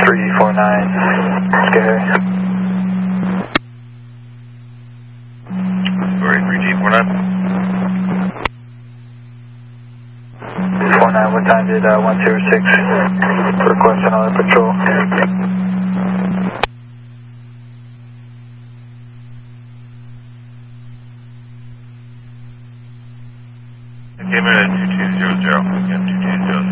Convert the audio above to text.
349, scary. Sorry, 3G49. 49, what time did 106 request another patrol? I came in at 2200. Yeah, 2200.